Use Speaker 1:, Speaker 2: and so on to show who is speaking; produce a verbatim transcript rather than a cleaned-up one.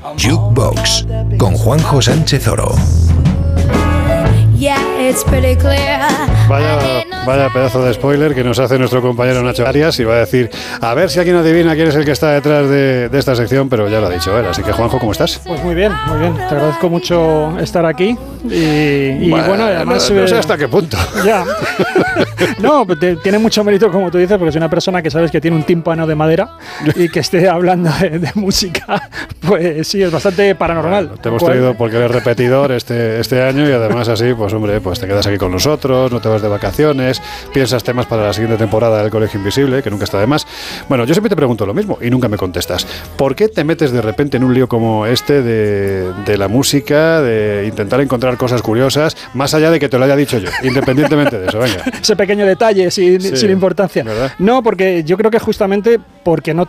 Speaker 1: Jukebox con Juanjo Sánchez Oro.
Speaker 2: Vaya, vaya pedazo de spoiler que nos hace nuestro compañero Nacho Arias y va a decir, a ver si alguien adivina quién es el que está detrás de, de esta sección, pero ya lo ha dicho él. Así que, Juanjo, ¿cómo estás?
Speaker 3: Pues muy bien, muy bien. Te agradezco mucho estar aquí y, y bueno, bueno, además...
Speaker 2: No, no sé hasta qué punto.
Speaker 3: Ya. No, te, tiene mucho mérito, como tú dices, porque es una persona que sabes que tiene un tímpano de madera y que esté hablando de, de música, pues sí, es bastante paranormal.
Speaker 2: Bueno, te hemos traído porque eres repetidor este, este año y además así, pues hombre, pues te quedas aquí con nosotros, no te vas de vacaciones, piensas temas para la siguiente temporada del Colegio Invisible, que nunca está de más. Bueno, yo siempre te pregunto lo mismo y nunca me contestas. ¿Por qué te metes de repente en un lío como este de, de la música, de intentar encontrar cosas curiosas, más allá de que te lo haya dicho yo, independientemente de eso? Venga.
Speaker 3: Ese pequeño detalle sin,
Speaker 2: sí,
Speaker 3: sin importancia.
Speaker 2: ¿verdad?
Speaker 3: No, porque yo creo que justamente porque no